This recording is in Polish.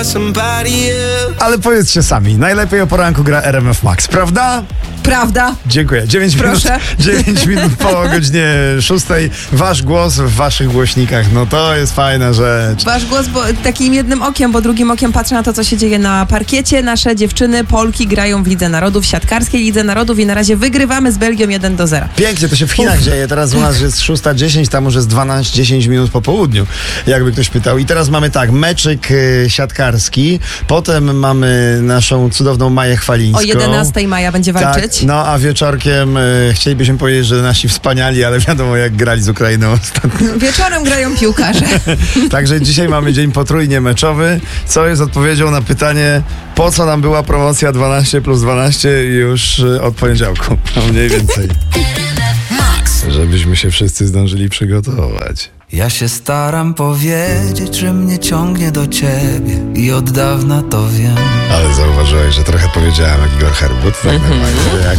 Ale powiedzcie sami, najlepiej o poranku gra RMF Max, prawda? Prawda? Dziękuję. 9 Proszę. minut, 9 minut po godzinie 6. Wasz głos w waszych głośnikach. No to jest fajna rzecz. Wasz głos takim jednym okiem, bo drugim okiem patrzę na to, co się dzieje na parkiecie. Nasze dziewczyny, Polki grają w Lidze Narodów, siatkarskiej Lidze Narodów i na razie wygrywamy z Belgią 1-0. Pięknie, to się w Chinach dzieje. Teraz u nas jest 6:10, tam już jest 12-10 minut po południu, jakby ktoś pytał. I teraz mamy tak, meczyk siatkarski, potem mamy naszą cudowną Maję Chwalińską. O 11 maja będzie walczyć. Tak, no a wieczorkiem chcielibyśmy powiedzieć, że nasi wspaniali, ale wiadomo jak grali z Ukrainą ostatnio. Wieczorem grają piłkarze. Także dzisiaj mamy dzień potrójnie meczowy, co jest odpowiedzią na pytanie, po co nam była promocja 12+12 już od poniedziałku, no mniej więcej. Żebyśmy się wszyscy zdążyli przygotować. Ja się staram powiedzieć, że mnie ciągnie do ciebie i od dawna to wiem. Ale zauważyłeś, że trochę powiedziałem jak Igor Herbut, tak normalnie, jak